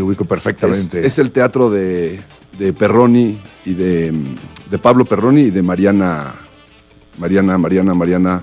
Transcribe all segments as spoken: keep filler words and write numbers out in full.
ubico perfectamente. Es, es el teatro de, de Perroni y de, de Pablo Perroni y de Mariana, Mariana, Mariana, Mariana.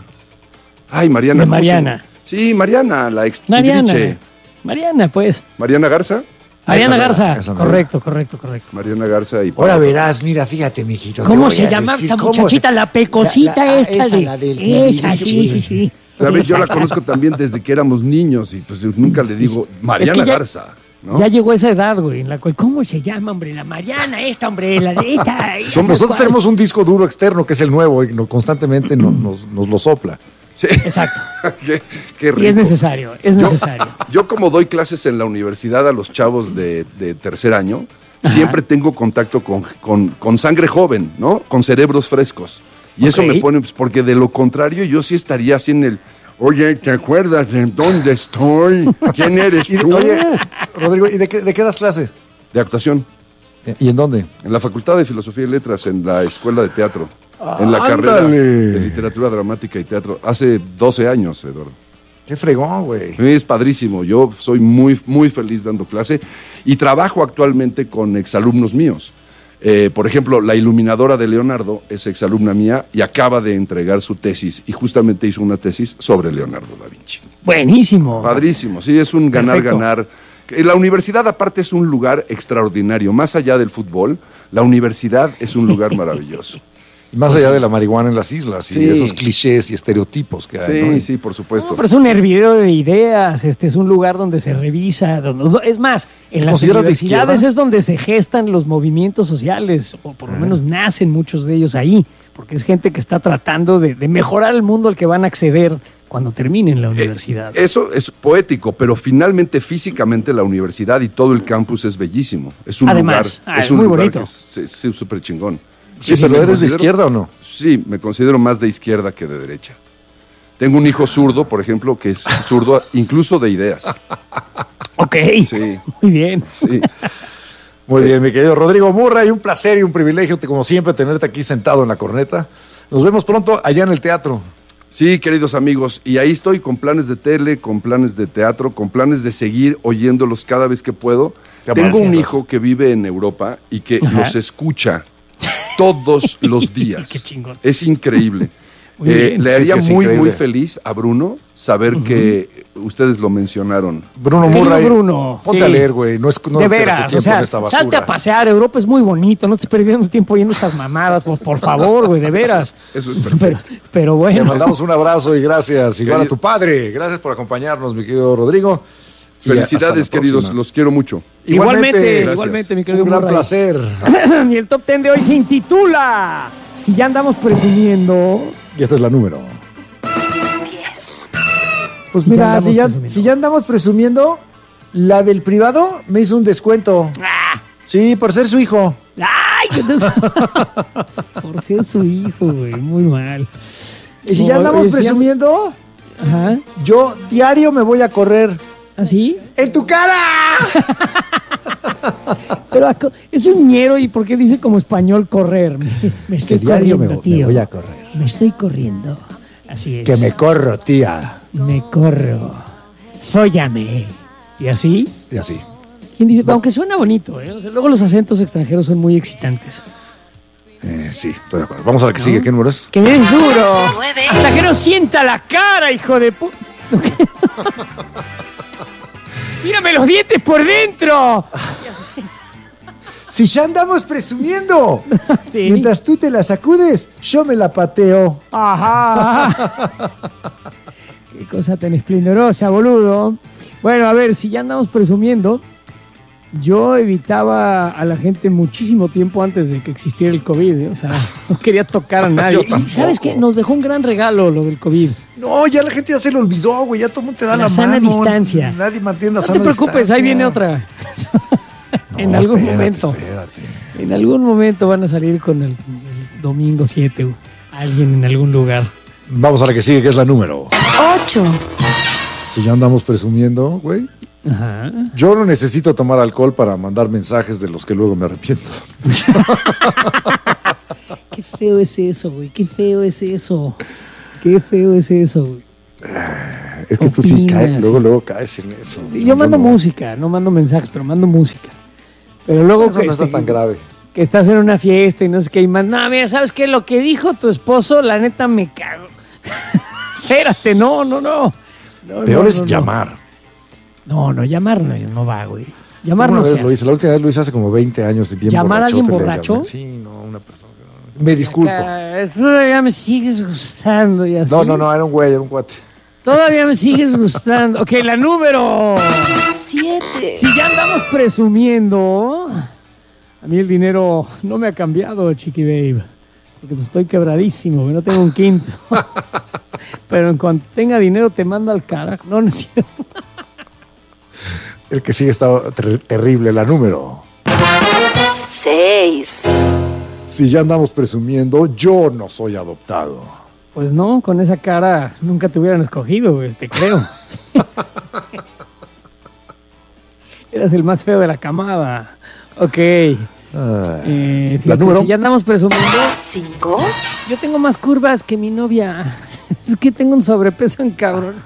Ay, Mariana. De Mariana. Se... Sí, Mariana, la ex Mariana. Tibriche. Mariana, pues. Mariana Garza. Mariana Esa Garza. esa correcto, correcto, correcto. Mariana Garza y Ahora verás, mira, fíjate, mijito. te ¿Cómo voy se a llama decir esta cómo muchachita? se- La pecosita La- la- esta esa, de... la del esa, timbiriche. sí, sí, sí. ¿Sabes? Yo la conozco también desde que éramos niños y pues nunca le digo Mariana Es que ya- Garza, ¿no? Ya llegó esa edad, güey, en la cual, ¿cómo se llama, hombre? La Mariana, esta, hombre, la de esta. esa, Son- nosotros ¿cuál? tenemos un disco duro externo que es el nuevo y no- constantemente no- nos, nos lo sopla. Sí. Exacto. qué, qué rico. Y es necesario, es Yo- necesario. Yo, como doy clases en la universidad a los chavos de, de tercer año, Ajá. siempre tengo contacto con, con- con sangre joven, ¿no? Con cerebros frescos. Y eso Ok. me pone, pues, porque de lo contrario yo sí estaría así en el, oye, ¿te acuerdas de dónde estoy? ¿Quién eres Y, tú? oye, Rodrigo, ¿y de qué, de qué das clases? De actuación, ¿Y en dónde? en la Facultad de Filosofía y Letras, en la Escuela de Teatro, en la ¡Ándale! carrera de Literatura Dramática y Teatro, hace doce años, Eduardo. Qué fregón, güey. Es padrísimo, yo soy muy, muy feliz dando clase y trabajo actualmente con exalumnos míos. Eh, por ejemplo, la iluminadora de Leonardo es exalumna mía y acaba de entregar su tesis y justamente hizo una tesis sobre Leonardo da Vinci. Buenísimo. Padrísimo, sí, es un ganar-ganar. La universidad aparte es un lugar extraordinario, más allá del fútbol, la universidad es un lugar maravilloso. Y más allá de la marihuana en las islas y Sí. esos clichés y estereotipos que hay. Sí, ¿no? sí, por supuesto. No, pero es un hervidero de ideas, este es un lugar donde se revisa, donde, es más, en ¿Te las consideras de universidades izquierda? es donde se gestan los movimientos sociales, o por lo menos nacen muchos de ellos ahí, porque es gente que está tratando de, de mejorar el mundo al que van a acceder cuando terminen la universidad. Eh, eso es poético, pero finalmente físicamente la universidad y todo el campus es bellísimo. Es un Además, lugar, ah, es es un muy lugar bonito. que es es- es súper chingón. Sí, Sí, pero me ¿eres de considero- izquierda o no? Sí, me considero más de izquierda que de derecha. Tengo un hijo zurdo, por ejemplo, que es zurdo incluso de ideas. Ok, Sí. muy bien. Sí. Muy bien, mi querido Rodrigo Murray, un placer y un privilegio, te- como siempre, tenerte aquí sentado en la corneta. Nos vemos pronto allá en el teatro. Sí, queridos amigos, y ahí estoy con planes de tele, con planes de teatro, con planes de seguir oyéndolos cada vez que puedo. Qué Tengo un gracias. hijo que vive en Europa y que Ajá. los escucha todos los días. Qué chingón. Es increíble. Muy Eh, bien. le Sí, haría sí, es muy, increíble. muy feliz a Bruno saber que ustedes lo mencionaron. Bruno Querido Murray, Bruno, ponte sí. a leer, güey. No es, no de pierdas tu veras, tiempo o sea, en esta basura. salte a pasear, Europa es muy bonito, no te estés perdiendo tiempo yendo estas mamadas, por, por favor, güey, de veras. Eso es Pero, perfecto. pero Te bueno, mandamos un abrazo y gracias. Igual a Querido- tu padre. Gracias por acompañarnos, mi querido Rodrigo. Y hasta Felicidades, la queridos, próxima. los quiero mucho. igualmente, Gracias. igualmente, mi querido Un gran Murray. placer. Y el top ten de hoy se intitula Si ya andamos presumiendo. Y esta es la número. Pues Si ya mira, andamos si ya, presumiendo. si ya andamos presumiendo, la del privado me hizo un descuento. ¡Ah! Sí, por ser su hijo. ¡Ay! qué te- Por ser su hijo, güey, muy mal. Y si No, ya andamos oye, si ya- presumiendo, Ajá. yo diario me voy a correr. ¿Así? ¡En tu cara! Pero aco- es un ñero, ¿y por qué dice como español correr? Me, me estoy Que diario corriendo, me- tío. me voy a correr. Me estoy corriendo. Así es. Que me corro, tía. Me corro. Fóllame. ¿Y así? Y así. ¿Quién dice? Aunque suena bonito, ¿eh? O sea, luego los acentos extranjeros son muy excitantes. Eh, sí, estoy de acuerdo. Vamos a la que sigue. ¿Qué número es? ¡Que me des duro! Nueve. ¡Hasta que no sienta la cara, hijo de pu... ¡Mírame los dientes por dentro! Si ya andamos presumiendo. Sí. Mientras tú te la sacudes, yo me la pateo. Ajá. Qué cosa tan esplendorosa, boludo. Bueno, a ver, si ya andamos presumiendo, yo evitaba a la gente muchísimo tiempo antes de que existiera el COVID, ¿eh? O sea, no quería tocar a nadie. Yo Y tampoco. ¿sabes qué? Nos dejó un gran regalo lo del COVID. No, ya la gente ya se lo olvidó, güey. Ya todo el mundo te da La la, sana mano. distancia. Nadie mantiene la No sana te preocupes, distancia. ahí viene otra. en No, algún espérate, momento. espérate. En algún momento van a salir con el, el domingo siete, alguien en algún lugar. Vamos a la que sigue, que es la número. Ocho. Si ya andamos presumiendo, güey. Ajá. Yo no necesito tomar alcohol para mandar mensajes de los que luego me arrepiento. Qué feo es eso, güey. Qué feo es eso. Qué feo es eso, güey. Es que tú sí Opinas, caes, luego, sí. luego caes en eso. Sí, yo mando no. música, no mando mensajes, pero mando música. Pero luego Eso que, no está este, tan grave. que estás en una fiesta y no sé qué, y más, no, mira, ¿sabes qué? Lo que dijo tu esposo, la neta me cago. Espérate, no, no, no. No, Peor no, es no, llamar. No, no, llamar no, no va, güey. Llamar Una no vez se lo hace. hice, la última vez lo hice hace como veinte años. y Bien ¿Llamar a alguien borrachote le borracho? llamé. Sí, no, una persona. Me disculpo. Acá, todavía me sigues gustando y así. No, no, no, era un güey, era un cuate. Todavía me sigues gustando. Ok, la número Siete. Si ya andamos presumiendo, a mí el dinero no me ha cambiado, Chiqui Babe. Porque pues estoy quebradísimo, güey, no tengo un quinto. Pero en cuanto tenga dinero te mando al carajo. No, no es cierto. El que sigue está ter- terrible, la número. Seis. Si ya andamos presumiendo, yo no soy adoptado. Pues no, con esa cara nunca te hubieran escogido, güey, te creo. Eras el más feo de la camada. Ok. Eh, ¿La fíjate, número? si ya andamos presumiendo, Cinco. yo tengo más curvas que mi novia. Es que tengo un sobrepeso en cabrón.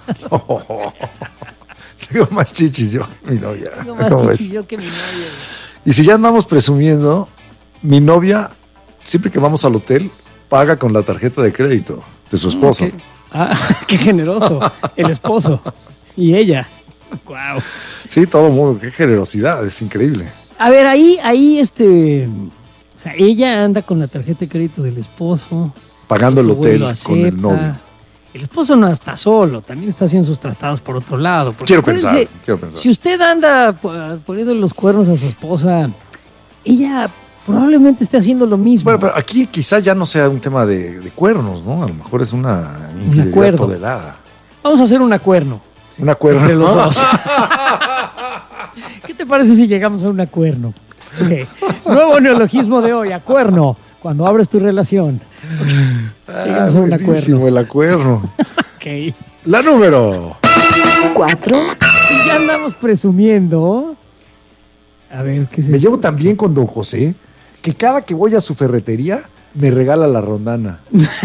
Tengo más chichis yo que mi novia. Tengo más ¿Cómo ves? chichi yo que mi novia. güey. Y si ya andamos presumiendo, mi novia, siempre que vamos al hotel, paga con la tarjeta de crédito de su esposo. Qué, ah, qué generoso. El esposo. Y ella. Wow. Sí, todo el mundo, qué generosidad, es increíble. A ver, ahí, ahí, este. O sea, ella anda con la tarjeta de crédito del esposo. Pagando el otro hotel güey lo con el acepta. novio. El esposo no está solo, también está haciendo sus tratados por otro lado. Porque Quiero acuérdense, pensar, quiero pensar. Si usted anda po- poniendo los cuernos a su esposa, ella probablemente esté haciendo lo mismo. Bueno, pero aquí quizá ya no sea un tema de, de cuernos, ¿no? A lo mejor es una infidelidad acuerdo. tolerada. Vamos a hacer un acuerno Un acuerdo. entre los dos. ¿Qué te parece si llegamos a un acuerno? Ok. Nuevo neologismo de hoy, acuerno. Cuando abres tu relación. Ah, Llegamos a un buenísimo, el acuerdo. Ok. La número. Cuatro. Si ya andamos presumiendo. A ver, ¿qué se Me llevo tan bien con don José que cada que voy a su ferretería me regala la rondana.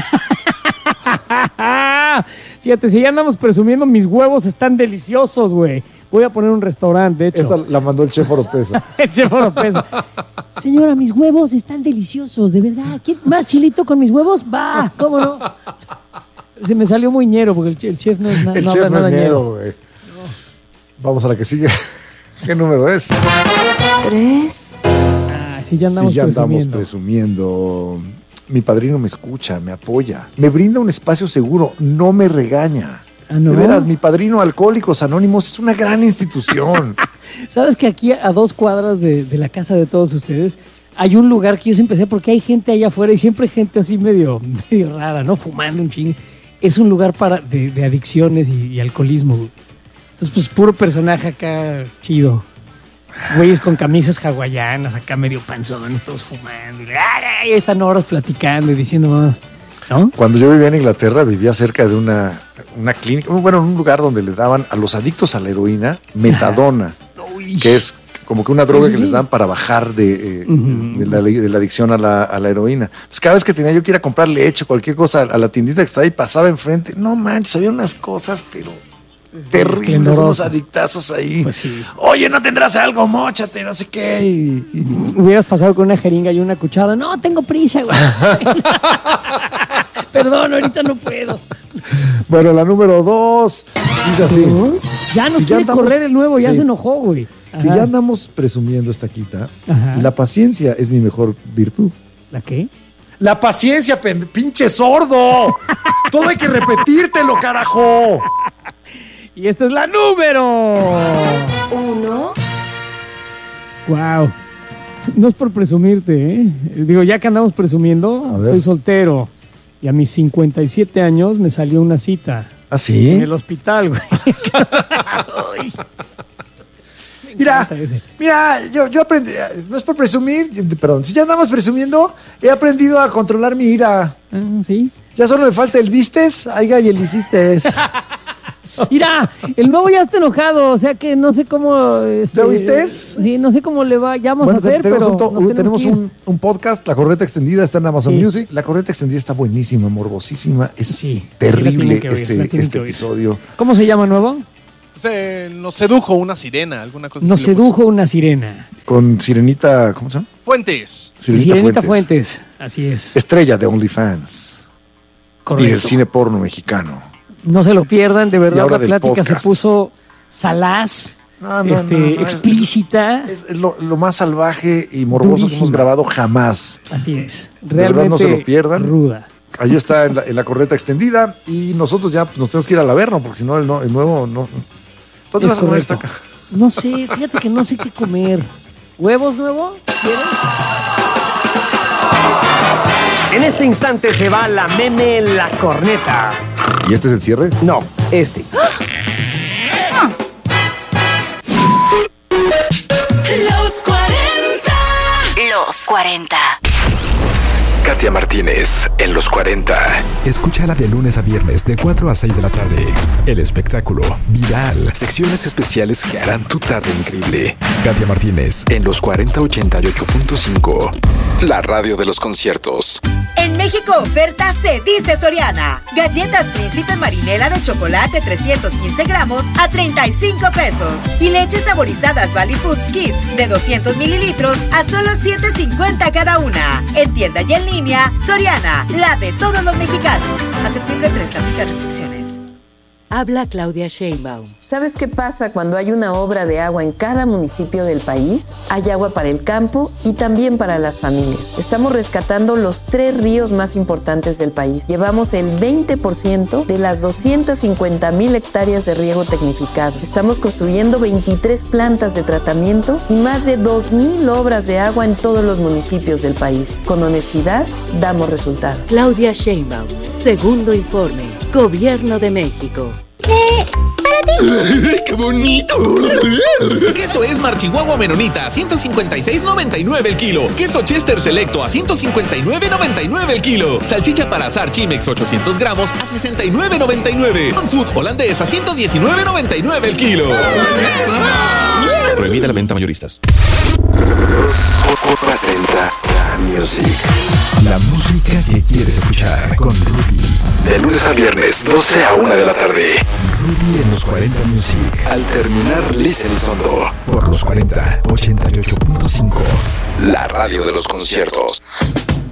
Fíjate, si ya andamos presumiendo, mis huevos están deliciosos, güey. Voy a poner un restaurante, de hecho. Esta la mandó el chef Oropesa. El chef Oropesa. Señora, mis huevos están deliciosos, de verdad. ¿Quiere más chilito con mis huevos? Va, ¿cómo no? Se me salió muy ñero porque el, ch- el chef no, es na- El no chef habla no nada es ñero. ñero, güey. Vamos a la que sigue. ¿Qué número es? Tres. Ah, si ya andamos si ya andamos presumiendo. presumiendo. Mi padrino me escucha, me apoya, me brinda un espacio seguro, no me regaña. Ah, ¿no? De veras, mi padrino Alcohólicos Anónimos es una gran institución. ¿Sabes que aquí a dos cuadras de, de la casa de todos ustedes hay un lugar que yo siempre sé porque hay gente allá afuera y siempre hay gente así medio, medio rara, ¿no? Fumando un ching. Es un lugar para de, de adicciones y, y alcoholismo. güey. Entonces, pues puro personaje acá chido. Güeyes con camisas hawaianas, acá medio panzones, todos fumando. Y, ay, ahí están horas platicando y diciendo más. ¿No? Cuando yo vivía en Inglaterra, vivía cerca de una, una clínica, bueno, en un lugar donde le daban a los adictos a la heroína metadona, Uy. que es como que una droga Sí, sí, que les sí. dan para bajar de, eh, Ujú. de, la, de la adicción a la, a la heroína. Entonces, cada vez que tenía yo que ir a comprar leche o cualquier cosa a la tiendita que estaba ahí, pasaba enfrente. No manches, había unas cosas, pero terribles, unos esplendorosas. adictazos ahí. Pues sí. Oye, ¿no tendrás algo? Móchate, no sé qué. Y- y- Hubieras pasado con una jeringa y una cuchara. No, tengo prisa, güey. Perdón, ahorita no puedo. Bueno, la número dos dice así. Ya nos Si ya quiere andamos- correr el nuevo, ya Sí. se enojó, güey. Si Ajá. ya andamos presumiendo esta quita, Ajá. la paciencia es mi mejor virtud. ¿La qué? La paciencia, pen- pinche sordo. Todo hay que repetírtelo, carajo. Y esta es la número. Uno. Wow. No es por presumirte, ¿eh? Digo, ya que andamos presumiendo, A ver. estoy soltero. Y a mis cincuenta y siete años me salió una cita. ¿Ah, sí? En el hospital, güey. Ay. Me Mira, encanta ese. mira, yo, yo aprendí, no es por presumir, perdón, si ya andamos presumiendo, he aprendido a controlar mi ira. Ah, sí. Ya solo me falta el vistes, aiga y el hiciste. Mira, el nuevo ya está enojado, o sea que no sé cómo... Este, ¿Lo viste? Sí, no sé cómo le vayamos Bueno, a hacer, tenemos, pero un, to- nos tenemos tenemos que ir. un, un podcast, La Corneta Extendida, está en Amazon Sí. Music. La Corneta Extendida está buenísima, morbosísima. Es Sí, la terrible tienen que oír, la este, tienen este que oír. episodio. ¿Cómo se llama nuevo? Se nos sedujo una sirena, alguna cosa Nos así le puso. sedujo una sirena. Con Sirenita, ¿cómo se llama? Fuentes. Sirenita, Sirenita Fuentes. Fuentes. Así es. Estrella de OnlyFans. Correcto. Y del cine porno mexicano. No se lo pierdan, de Y verdad ahora la del plática se podcast. puso salaz, No, no, este, no, no, es- explícita. Es lo, lo más salvaje y morboso que Durísima. hemos grabado jamás. Así es. De verdad, Realmente no se lo pierdan. ruda. Ahí está en la, en la corneta extendida y nosotros ya nos tenemos que ir al Averno porque si no el, no- el nuevo no. ¿Dónde Es vas a comer correcto. esta caja? No sé, fíjate que no sé qué comer. ¿Huevos nuevo? ¿Quieres? En este instante se va la meme la corneta. ¿Y este es el cierre? No, este. Los cuarenta. Los cuarenta. Katia Martínez en Los cuarenta. Escúchala de lunes a viernes de cuatro a seis de la tarde. El espectáculo viral. Secciones especiales que harán tu tarde increíble. Katia Martínez en Los cuarenta ochenta y ocho punto cinco. La radio de los conciertos. En México oferta se dice Soriana. Galletas Príncipe Marinela de chocolate trescientos quince gramos a treinta y cinco pesos. Y leches saborizadas Valley Foods Kids de doscientos mililitros a solo siete cincuenta cada una. En tienda y en línea, Soriana, la de todos los mexicanos. A septiembre tres, aplica restricciones. Habla Claudia Sheinbaum. ¿Sabes qué pasa cuando hay una obra de agua en cada municipio del país? Hay agua para el campo y también para las familias. Estamos rescatando los tres ríos más importantes del país. Llevamos el veinte por ciento de las doscientas cincuenta mil hectáreas de riego tecnificado. Estamos construyendo veintitrés plantas de tratamiento y más de dos mil obras de agua en todos los municipios del país. Con honestidad, damos resultados. Claudia Sheinbaum. Segundo informe. Gobierno de México. ¡Qué bonito! Queso Esmar Chihuahua Menonita a ciento cincuenta y seis noventa y nueve el kilo. Queso Chester Selecto a ciento cincuenta y nueve noventa y nueve el kilo. Salchicha para asar Chimex ochocientos gramos a sesenta y nueve noventa y nueve. Non Food holandés a ciento diecinueve noventa y nueve el kilo. Prohibida la venta mayoristas. cuarenta Music. La música que quieres escuchar con Rudy. De lunes a viernes, doce a una de la tarde. Rudy en Los cuarenta Music. Al terminar, Listen Sondo. Por Los cuarenta ochenta y ocho punto cinco. La radio de los conciertos.